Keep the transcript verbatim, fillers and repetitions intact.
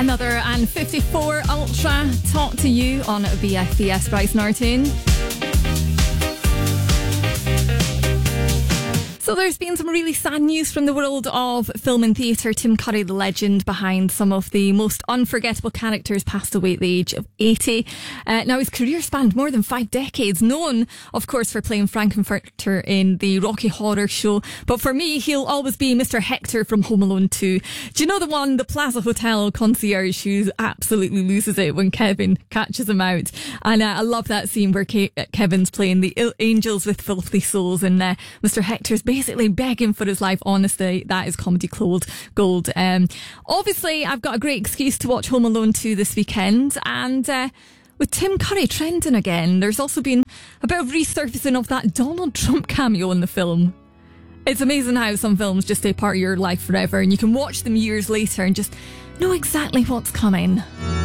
Another and fifty-four Ultra Talk to You on B F B S Bryce Norton. So there's been some really sad news from the world of film and theatre. Tim Curry, the legend behind some of the most unforgettable characters, passed away at the age of eighty. Uh, now his career spanned more than five decades, known of course for playing Frankenfurter in the Rocky Horror Show, but for me he'll always be Mister Hector from Home Alone two. Do you know the one, the Plaza Hotel concierge who absolutely loses it when Kevin catches him out? And uh, I love that scene where Ke- Kevin's playing the ill angels with filthy souls, and uh, Mister Hector's basically begging for his life. Honestly, that is comedy gold. gold. Um, obviously, I've got a great excuse to watch Home Alone two this weekend, and uh, with Tim Curry trending again, there's also been a bit of resurfacing of that Donald Trump cameo in the film. It's amazing how some films just stay part of your life forever, and you can watch them years later and just know exactly what's coming.